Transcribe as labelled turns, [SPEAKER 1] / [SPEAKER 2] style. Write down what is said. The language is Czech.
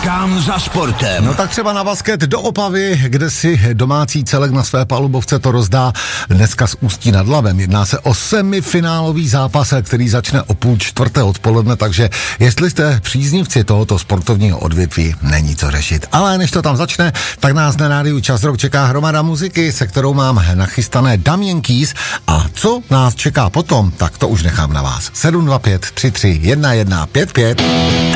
[SPEAKER 1] Čekám za sportem.
[SPEAKER 2] No tak třeba na basket do Opavy, kde si domácí celek na své palubovce to rozdá dneska z Ústí nad Labem. Jedná se o semifinálový zápas, který začne o 3:30 odpoledne, takže jestli jste příznivci tohoto sportovního odvětví, není co řešit. Ale než to tam začne, tak nás na rádiu Čas Rock čeká hromada muziky, se kterou mám nachystané Damien Keys, a co nás čeká potom, tak to už nechám na vás. 725 33 11 55.